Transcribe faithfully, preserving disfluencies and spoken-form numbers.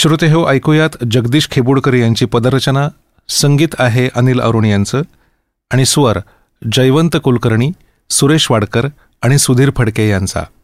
श्रोते हो, ऐकूयात जगदीश खेबुडकर यांची पदरचना. संगीत आहे अनिल अरुण यांचं आणि स्वर जयवंत कुलकर्णी, सुरेश वाडकर आणि सुधीर फडके यांचा.